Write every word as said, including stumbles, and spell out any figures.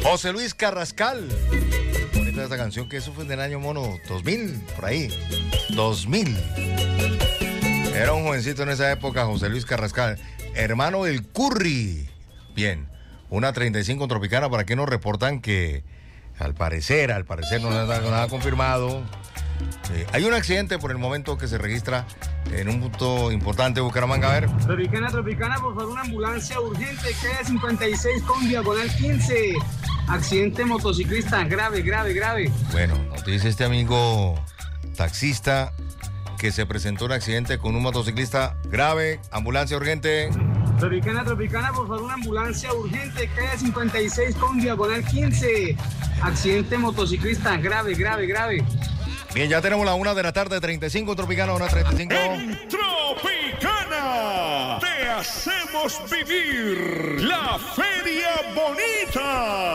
José Luis Carrascal. Bonita esta canción, que eso fue del año mono dos mil, por ahí. dos mil. Era un jovencito en esa época, José Luis Carrascal, hermano del Curry. Bien, una treinta y cinco Tropicana, para que nos reportan que al parecer, al parecer no nada, nada confirmado. Sí, hay un accidente por el momento que se registra en un punto importante de Bucaramanga. A ver. Tropicana, Tropicana, por favor, una ambulancia urgente, calle cincuenta y seis con diagonal quince. Accidente motociclista, grave, grave, grave. Bueno, nos dice este amigo taxista que se presentó un accidente con un motociclista grave, ambulancia urgente. Tropicana, Tropicana, por favor, una ambulancia urgente, calle cincuenta y seis con diagonal quince. Accidente motociclista, grave, grave, grave. Bien, ya tenemos la una de la tarde, treinta y cinco, Tropicana, una treinta y cinco. En Tropicana te hacemos vivir la Feria Bonita.